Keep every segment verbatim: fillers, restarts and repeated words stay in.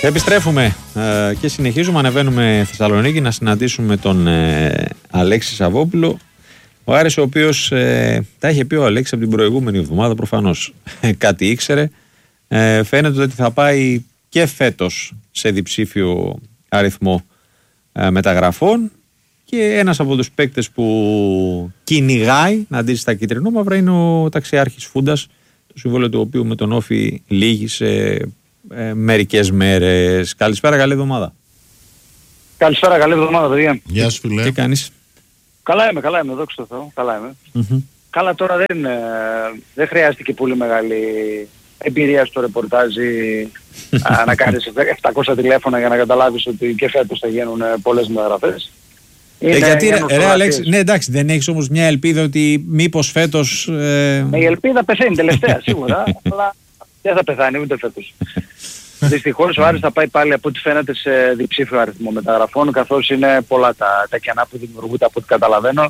Επιστρέφουμε ε, και συνεχίζουμε, ανεβαίνουμε Θεσσαλονίκη να συναντήσουμε τον ε, Αλέξη Σαββόπουλο. Ο Άρης, ο οποίος ε, τα είχε πει ο Αλέξης από την προηγούμενη εβδομάδα, προφανώς ε, κάτι ήξερε. Ε, φαίνεται ότι θα πάει και φέτος σε διψήφιο αριθμό ε, μεταγραφών και ένας από τους παίκτες που κυνηγάει να ντύσει στα κίτρινο-μαύρα είναι ο ταξιάρχης Φούντας, το συμβόλαιο του οποίου με τον Όφη λήγησε ε, μερικές μέρες. Καλησπέρα, καλή εβδομάδα. Καλησπέρα, καλή εβδομάδα, παιδιά. Γεια σου, φίλε. Τι κάνεις? Καλά είμαι, καλά είμαι, δόξα τω Θεώ, καλά είμαι. Mm-hmm. Καλά, τώρα δεν, ε, δεν χρειάστηκε πολύ μεγάλη εμπειρία στο ρεπορτάζ να κάνεις επτακόσια τηλέφωνα για να καταλάβεις ότι και φέτος θα γίνουν πολλές μεταγραφές. Ε, γιατί ρε, ρε Αλέξη, ναι εντάξει, δεν έχεις όμως μια ελπίδα ότι μήπως φέτος... Ε... Η ελπίδα πεθαίνει τελευταία σίγουρα, αλλά δεν θα πεθάνει ούτε φέτος. Δυστυχώς ο Άρης θα πάει πάλι από ό,τι φαίνεται σε διψήφιο αριθμό μεταγραφών, καθώς είναι πολλά τα, τα κενά που δημιουργούνται από ό,τι καταλαβαίνω,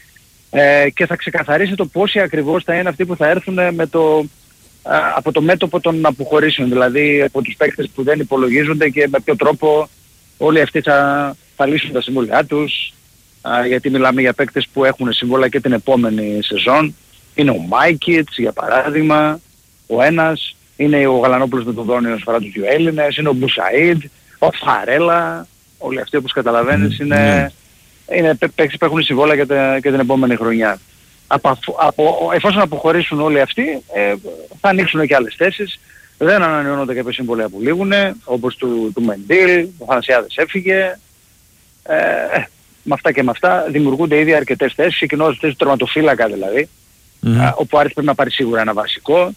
ε, και θα ξεκαθαρίσει το πόσοι ακριβώς θα είναι αυτοί που θα έρθουν με το, α, από το μέτωπο των αποχωρήσεων, δηλαδή από τους παίκτες που δεν υπολογίζονται και με ποιο τρόπο όλοι αυτοί θα, θα λύσουν τα συμβόλαιά τους, α, γιατί μιλάμε για παίκτες που έχουν συμβόλαια και την επόμενη σεζόν. Είναι ο Μάικιτς για παράδειγμα, ο ένας. Είναι ο Γαλανόπουλος με τον Δόνιο σφορά τους δύο Έλληνες, είναι ο Μπουσαΐντ, ο Φαρέλα, όλοι αυτοί όπως καταλαβαίνεις mm, είναι, yeah. είναι παίκτες που έχουν συμβόλαια για, τα, για την επόμενη χρονιά. Από, από, εφόσον αποχωρήσουν όλοι αυτοί, ε, θα ανοίξουν και άλλες θέσεις. Δεν ανανεώνονται κάποια συμβόλαια που λήγουν, όπως του, του Μεντήλ, ο Θανασιάδης έφυγε. Ε, ε, με αυτά και με αυτά δημιουργούνται ήδη αρκετές θέσεις, ξεκινώντας θέσεις του τερματοφύλακα δηλαδή, mm. α, όπου ο Άρης πρέπει να πάρει σίγουρα ένα βασικό.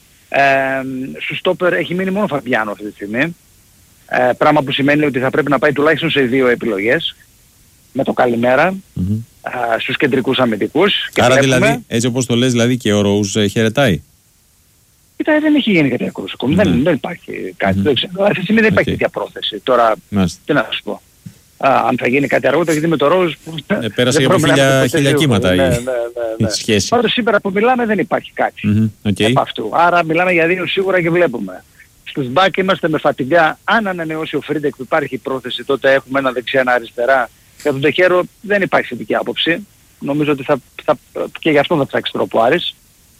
Ε, στο στόπερ έχει μείνει μόνο Φαμπιάνο αυτή τη στιγμή, ε, πράγμα που σημαίνει ότι θα πρέπει να πάει τουλάχιστον σε δύο επιλογές με το καλημέρα mm-hmm. ε, στους κεντρικούς αμυντικούς. Άρα βλέπουμε... δηλαδή, έτσι όπως το λες, δηλαδή και ο Ροούς ε, χαιρετάει. Κοίτα, δεν έχει γίνει κάτι ακρός ακόμη, mm-hmm. δεν, δεν υπάρχει κάτι, mm-hmm. δεν ξέρω, αυτή τη στιγμή δεν υπάρχει okay. τέτοια πρόθεση. Τώρα, Μάλιστα. τι να σου πω. Α, αν θα γίνει κάτι αργότερα, γιατί με το Ροζ ε, πέρασε και από χίλια, χίλια κύματα ναι, η, ναι, ναι, ναι. η σχέση. Πάντως σήμερα που μιλάμε δεν υπάρχει κάτι mm-hmm. okay. από αυτού. Άρα μιλάμε για δύο σίγουρα και βλέπουμε. Στους μπακ είμαστε με Φατιγκά. Αν ανανεώσει ο Φρίντεκ που υπάρχει πρόθεση, τότε έχουμε ένα δεξιά, ένα αριστερά. Για τον Τεχέρο δεν υπάρχει σχετική άποψη. Νομίζω ότι θα, θα, και γι' αυτό θα ψάξει τρόπο Άρης.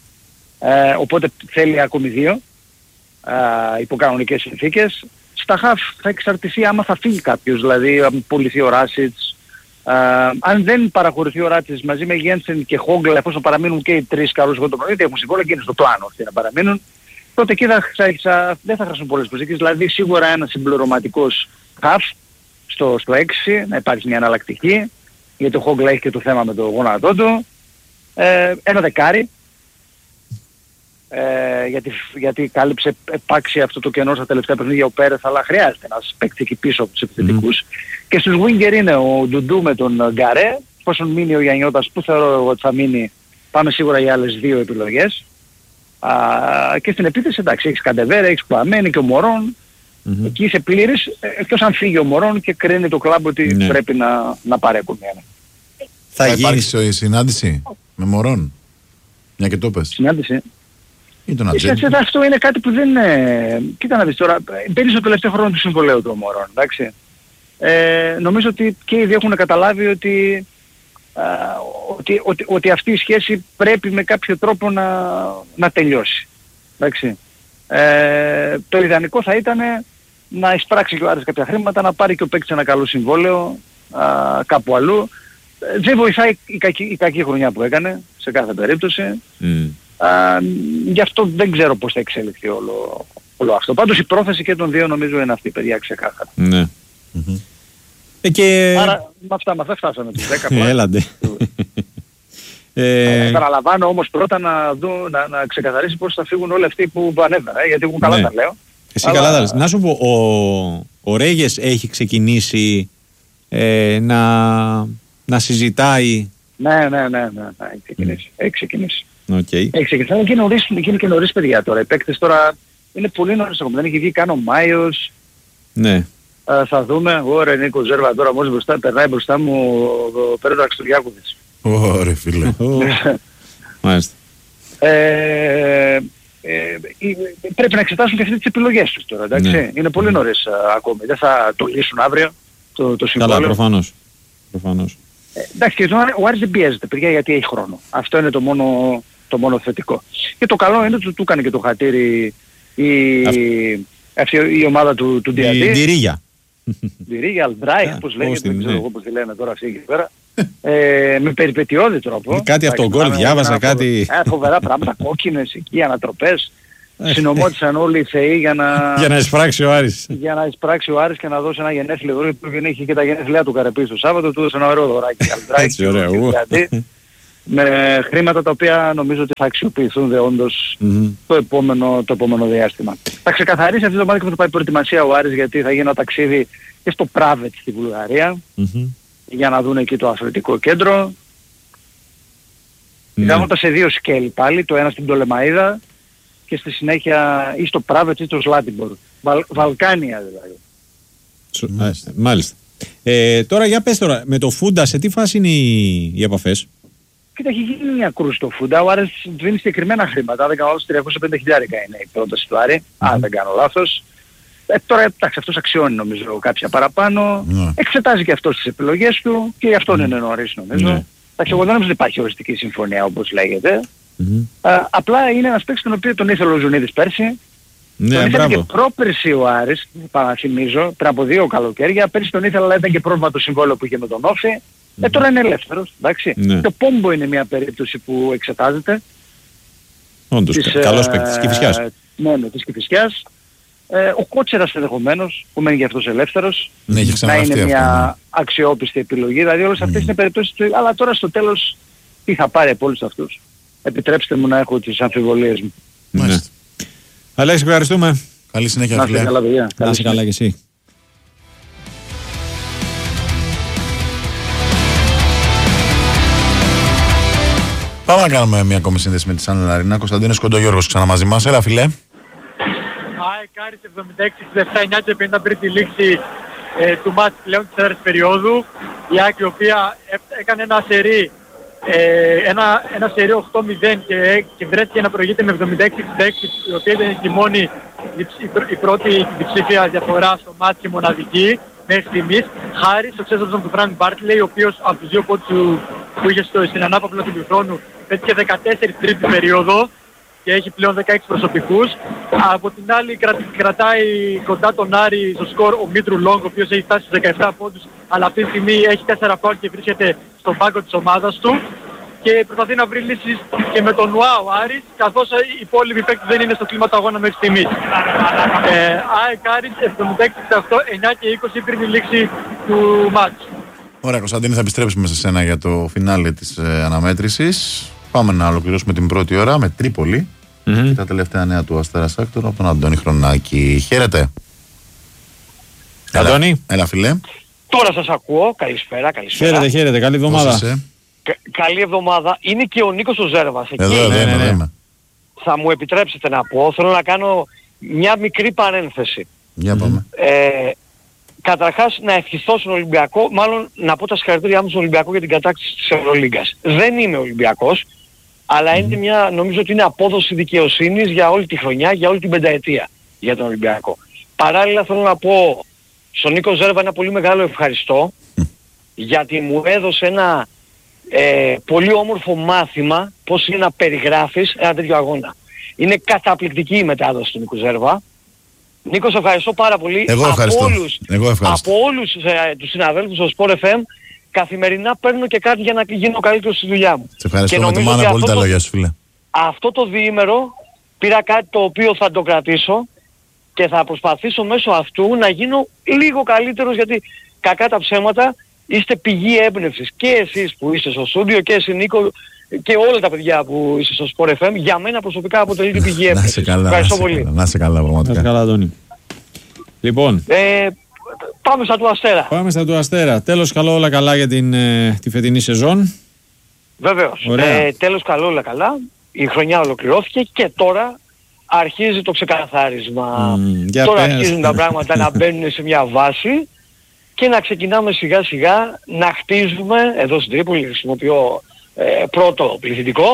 Ε, οπότε θέλει ακόμη δύο ε, υπό κανονικές συνθήκες. Στα χαφ θα εξαρτηθεί άμα θα φύγει κάποιος, δηλαδή αν πουληθεί ο Ράσιτς. Uh, αν δεν παραχωρηθεί ο Ράσιτς μαζί με Γένσεν και Χόγκλα, εφόσον παραμείνουν και οι τρεις καλούς εγώ το πρωί, έχουν συμβόλαια και είναι στο πλάνο αυτοί να παραμείνουν, τότε εκεί θα, θα, θα, δεν θα χρειαστούν πολλές προσήκες, δηλαδή σίγουρα ένα συμπληρωματικός χαφ στο, στο έξι, να υπάρχει μια εναλλακτική, γιατί ο Χόγκλα έχει και το θέμα με το γόνατό του, ε, ένα δεκάρι, Ε, γιατί, γιατί κάλυψε επάξια αυτό το κενό στα τελευταία παιχνίδια ο Πέρεθ, αλλά χρειάζεται να παίξει εκεί πίσω από τους επιθετικούς. Mm. Και στους winger είναι ο Ντουντού με τον Γκαρέ, πόσον μείνει ο Γιαννιώτας, που θεωρώ ότι θα μείνει, πάμε σίγουρα για άλλες δύο επιλογές. Α, και στην επίθεση εντάξει, έχεις Καντεβέρα, έχεις Κουαμένη και ο Μωρόν, mm-hmm. εκεί είσαι πλήρης, εκτός αν φύγει ο Μωρόν και κρίνει το κλαμπ ότι mm. πρέπει να, να παρέκουν ένα. Θα, θα γίνει συνάντηση με Μωρόν, μια και το πες. Συνάντηση. Εσύ, αυτό είναι κάτι που δεν είναι... Κοίτα να δεις τώρα, μπαίνει στο τελευταίο χρόνο του συμβολέου του Μωρόν, εντάξει. Ε, νομίζω ότι και οι δύο έχουν καταλάβει ότι, α, ότι, ότι, ότι αυτή η σχέση πρέπει με κάποιο τρόπο να, να τελειώσει. Εντάξει. Ε, το ιδανικό θα ήταν να εισπράξει και ο Άρης κάποια χρήματα, να πάρει και ο παίκτης ένα καλό συμβόλαιο α, κάπου αλλού. Ε, δεν βοηθάει η κακή, η κακή χρονιά που έκανε, σε κάθε περίπτωση. Mm. Uh, γι' αυτό δεν ξέρω πώς θα εξελιχθεί όλο, όλο αυτό. Πάντως η πρόθεση και των δύο νομίζω είναι αυτή, παιδιά, ξεκάθαρα. Ναι. Mm-hmm. Ε, και... Άρα με αυτά, με αυτά φτάσαμε τους δέκα. Έλαντε. ε... Παραλαμβάνω όμως πρώτα να, δω, να, να ξεκαθαρίσει πώς θα φύγουν όλοι αυτοί που ανέβαιναν, ε, γιατί έχουν καλά ναι. τα λέω. Εσύ αλλά... καλά τα λες. Να σου πω, ο, ο Ρέγες έχει ξεκινήσει ε, να, να συζητάει. Ναι, ναι, ναι, ναι, ναι, έχει ξεκινήσει. Mm. Έχει ξεκινήσει. Okay. Έχει ξεκινήσει. Είναι και νωρίς, είναι και νωρίς παιδιά τώρα. Οι παίκτες τώρα είναι πολύ νωρίς ακόμα. Δεν έχει βγει καν ο Μάιος. Ναι. Uh, θα δούμε. Ωραία, Νίκο Ζέρβα τώρα μόλις μπροστά, περνάει μπροστά μου ο Πέτρος Αξτουριάκουδης. Ωραία φίλε. Μάλιστα. Ε, ε, ε, πρέπει να εξετάσουν και αυτές τις επιλογές τους τώρα, εντάξει. Ναι. Είναι πολύ νωρίς α, ακόμη. Δεν θα το λύσουν αύριο το, το συμβόλαιο. Καλά, προφανώς. προφανώς. Ε, εντάξει, και ο Άρης δεν πιέζεται, παιδιά, γιατί έχει χρόνο. Αυτό είναι το μόνο, το μόνο θετικό. Και το καλό είναι ότι του έκανε και το χατήρι η, αυτή, η ομάδα του, του Ντιαντή. Η Ντιρίγια. Ντιρίγια, Αλντράιχ, πώς λέγεται, δεν ξέρω εγώ πώς τη λένε τώρα αυτή εκεί πέρα. Ε, με περιπετειώδη τρόπο. Κάτι από τον γκολ διάβασα, κάτι... Ε, φοβερά πράγματα, κόκκινες εκεί, ανατροπές. Συνομώτησαν όλοι οι θεοί για να... για να εισπράξει ο Άρης. για να εισπράξει ο Άρης και να δώσει ένα γενέθλιο δώρο, που είχε και τα γενέθλια του Καρεπή το Σάββατο, του έδωσε ένα ωραίο δωράκι. Έτσι, ωραίο. Με χρήματα τα οποία νομίζω ότι θα αξιοποιηθούν δεόντως mm-hmm. το, επόμενο, το επόμενο διάστημα. Θα ξεκαθαρίσει αυτή το μάτι και θα πάει προετοιμασία ο Άρης, γιατί θα γίνει ένα ταξίδι και στο Πράβετ στη Βουλγαρία mm-hmm. για να δουν εκεί το αθλητικό κέντρο. Mm-hmm. Κάνοντα σε δύο σκέλη πάλι, το ένα στην Πτολεμαΐδα και στη συνέχεια ή στο Πράβετ ή στο Σλάτιμπορ. Βαλ, Βαλκάνια δηλαδή. Μάλιστα. Μάλιστα. Ε, τώρα για πες τώρα, με το Φούντα σε τι φάση είναι οι, οι επαφές? Κοίτα, έχει γίνει μια κρούση στο Φούντα. Ο Άρης δίνει συγκεκριμένα χρήματα. Δεν κάνω λάθος, τριακόσια πενήντα χιλιάδες είναι η πρόταση του Άρη. Mm-hmm. Αν δεν κάνω λάθος. Ε, τώρα εντάξει, αυτός αξιώνει νομίζω κάποια παραπάνω. Mm-hmm. Εξετάζει και αυτός τις επιλογές του και γι' αυτόν mm-hmm. είναι νωρίς νομίζω. Mm-hmm. Εντάξει, εγώ δεν νομίζω ότι υπάρχει οριστική συμφωνία όπως λέγεται. Mm-hmm. Α, απλά είναι ένας παίκτης τον οποίο τον ήθελε ο Ζουνίδης πέρσι. Ναι, τον ήθελε και πρόπερσι ο Άρης, παραθυμίζω, πριν από δύο καλοκαίρια. Πέρσι τον ήθελε, αλλά ήταν και πρόβλημα το συμβόλαιο που είχε με τον Όφη. Mm-hmm. Ε, τώρα είναι ελεύθερος, εντάξει. Ναι. Το Πόμπο είναι μια περίπτωση που εξετάζεται. Όντως, της, καλός παίκτης της Κηφισιάς. Ε, ναι, ναι, της Κηφισιάς. Ε, ο Κότσερας ενδεχομένως, που μένει και αυτός ελεύθερος, ναι, να είναι αυτό, μια ναι. αξιόπιστη επιλογή. Δηλαδή όλες αυτές mm. είναι περιπτώσεις του, αλλά τώρα στο τέλος τι θα πάρει από όλους αυτούς. Επιτρέψτε μου να έχω τις αμφιβολίες μου. Ναι. Αλέξη, ευχαριστούμε. Καλή συνέχεια, να είστε καλά, παιδιά. Να είστε καλά και εσύ. Πάμε να κάνουμε μια ακόμη σύνδεση με τη Σαν Λαρίνα. Κωνσταντίνος Κοντογιώργος ξανά μαζί μας. Έλα, φιλέ. ΑΕΚ Άρης εβδομήντα έξι εξήντα επτά εννιά και πενήντα πριν τη λήξη ε, του μάτς πλέον της τέταρτης περίοδου. Η ΑΕΚ η οποία έκανε ένα σερί, ε, ένα, ένα σερί οκτώ μηδέν και, και βρέθηκε να προηγείται με εβδομήντα έξι εξήντα έξι, η οποία ήταν η μόνη, η, η πρώτη διψήφια διαφορά στο μάτς και μοναδική μέχρι στιγμής, χάρη στο ξέσπασμα του Φρανκ Μπάρτλεϊ, ο οποίος από τους δύο πόντους που είχε στο, στην ανάπαυλα του χρόνου πέτυχε δεκατέσσερα τρίτη περίοδο και έχει πλέον δεκαέξι προσωπικούς. Από την άλλη κρα, κρατάει κοντά τον Άρη στο σκορ ο Μήτρου Λόγκ, ο οποίος έχει φτάσει στους δεκαεπτά πόντους, αλλά αυτή τη στιγμή έχει τέσσερα φάουλ και βρίσκεται στον πάγκο της ομάδας του και προσπαθεί να βρει λύσεις και με τον Ουά ο Άρης, καθώς οι υπόλοιποι παίκτες δεν είναι στο κλίμα του αγώνα μέχρι στιγμής. Ε, ΑΕΚ Άρης εβδομήντα έξι εξήντα οκτώ, εννιά και είκοσι πριν τη λήξη του μάτς. Ωραία, Κωνσταντίνη, θα επιστρέψουμε σε σένα για το φινάλε της ε, αναμέτρησης. Πάμε να ολοκληρώσουμε την πρώτη ώρα με Τρίπολη mm-hmm. και τα τελευταία νέα του Αστέρα Σάκτορ από τον Αντώνη Χρονάκη. Χαίρετε. Αντώνη. Έλα, έλα, φιλέ. Τώρα σας ακούω. Καλησπέρα, καλησπέρα. Χαίρετε, χαίρετε. Καλή εβδομάδα. Κα, καλή εβδομάδα. Είναι και ο Νίκος ο Ζέρβας εκεί. Εδώ, ναι, ναι, ναι, ναι. Θα μου επιτρέψετε να πω, θέλω να κάνω μια μικρή παρένθεση. Για πάμε. Ε, Καταρχάς να ευχηθώ στον Ολυμπιακό, μάλλον να πω τα συγχαρητήριά μου στον Ολυμπιακό για την κατάκτηση της Ευρωλίγκας. Δεν είμαι Ολυμπιακός, αλλά mm. είναι μια, νομίζω ότι είναι απόδοση δικαιοσύνης για όλη τη χρονιά, για όλη την πενταετία για τον Ολυμπιακό. Παράλληλα θέλω να πω στον Νίκο Ζέρβα ένα πολύ μεγάλο ευχαριστώ, mm. γιατί μου έδωσε ένα ε, πολύ όμορφο μάθημα πώς είναι να περιγράφεις ένα τέτοιο αγώνα. Είναι καταπληκτική η μετάδοση του Νίκου Ζέρβα. Νίκο, σε ευχαριστώ πάρα πολύ. Εγώ ευχαριστώ. Από όλους, Εγώ ευχαριστώ. Από όλους ε, τους συναδέλφους στο Sport εφ εμ καθημερινά παίρνω και κάτι για να γίνω καλύτερος στη δουλειά μου. Σε ευχαριστώ με τη μάνα πολύ τα λόγια σου, φίλε. Αυτό το διήμερο πήρα κάτι το οποίο θα το κρατήσω και θα προσπαθήσω μέσω αυτού να γίνω λίγο καλύτερος, γιατί κακά τα ψέματα είστε πηγή έμπνευσης. Και εσείς που είστε στο στούντιο και εσύ Νίκο και όλα τα παιδιά που είστε στο Sport εφ εμ, για μένα προσωπικά αποτελεί την πηγή έμπνευσης. Ευχαριστώ πολύ. Να είσαι καλά, πραγματικά. Να είσαι καλά, Αντώνη. Λοιπόν, ε, πάμε στα του Αστέρα. Πάμε στα του Αστέρα. Τέλος καλό, όλα καλά για την, ε, τη φετινή σεζόν. Βεβαίως. Ε, τέλος καλό, όλα καλά. Η χρονιά ολοκληρώθηκε και τώρα αρχίζει το ξεκαθάρισμα. Mm, τώρα πες. Αρχίζουν τα πράγματα να μπαίνουν σε μια βάση και να ξεκινάμε σιγά σιγά να χτίζουμε, εδώ στην Τρίπολη χρησιμοποιώ ε, πρώτο πληθυντικό,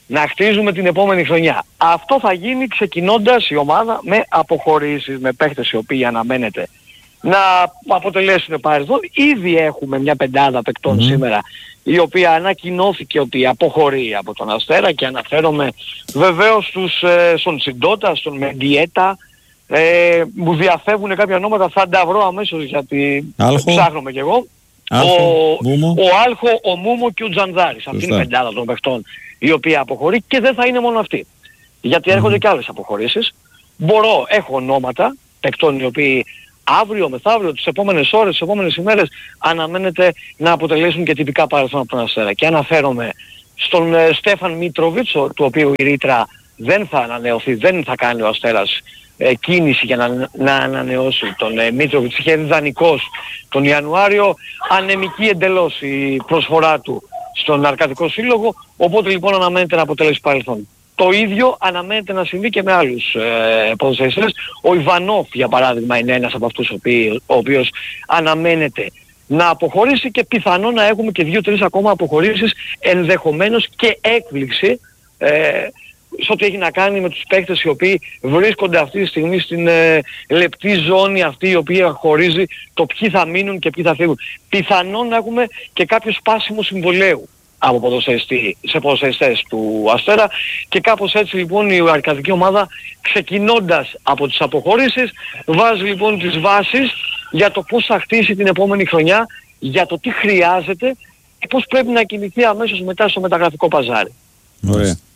να χτίζουμε την επόμενη χρονιά. Αυτό θα γίνει ξεκινώντας η ομάδα με αποχωρήσεις, με παίχτες οι οποίοι αναμένεται να αποτελέσουν παρελθόν. Ήδη έχουμε μια πεντάδα παικτών mm. σήμερα, η οποία ανακοινώθηκε ότι αποχωρεί από τον Αστέρα, και αναφέρομαι βεβαίως στους, ε, στον Τσιντότα, στον Μεντιέτα. Ε, μου διαφεύγουν κάποια ονόματα, θα τα βρω αμέσως γιατί Άλχο. ψάχνομαι κι εγώ. Άλχο, ο, ο Άλχο, ο Μούμο και ο Τζανδάρης. Αυτή είναι η πεντάδα των παιχτών η οποία αποχωρεί, και δεν θα είναι μόνο αυτή. Γιατί έρχονται mm. και άλλες αποχωρήσεις. Μπορώ, έχω ονόματα παιχτών οι οποίοι αύριο, μεθαύριο, τις επόμενες ώρες, τις επόμενες ημέρες αναμένεται να αποτελέσουν και τυπικά παρελθόν από τον Αστέρα. Και αναφέρομαι στον ε, Στέφαν Μίτροβιτς, του οποίου η ρήτρα δεν θα ανανεωθεί, δεν θα κάνει ο Αστέρας ε, κίνηση για να, να ανανεώσει τον ε, Μίτροβιτς. Είχε δανεικός τον Ιανουάριο, ανεμική εντελώς η προσφορά του στον Αρκαδικό Σύλλογο, οπότε λοιπόν αναμένεται να αποτελέσει παρελθόν. Το ίδιο αναμένεται να συμβεί και με άλλους ε, ποδοσφαιριστές. Ο Ιβανόφ, για παράδειγμα, είναι ένας από αυτούς ο οποίος, ο οποίος αναμένεται να αποχωρήσει, και πιθανό να έχουμε και δύο-τρεις ακόμα αποχωρήσεις, ενδεχομένως και έκπληξη ε, σε ό,τι έχει να κάνει με τους παίκτες οι οποίοι βρίσκονται αυτή τη στιγμή στην ε, λεπτή ζώνη αυτή η οποία χωρίζει το ποιοι θα μείνουν και ποιοι θα φύγουν. Πιθανό να έχουμε και κάποιο σπάσιμο συμβολέου από ποδοσφαιριστή σε ποδοσφαιριστές του Αστέρα, και κάπως έτσι λοιπόν η αρκαδική ομάδα, ξεκινώντας από τις αποχωρήσεις, βάζει λοιπόν τις βάσεις για το πώς θα χτίσει την επόμενη χρονιά, για το τι χρειάζεται και πώς πρέπει να κινηθεί αμέσως μετά στο μεταγραφικό παζάρι. Ωραία.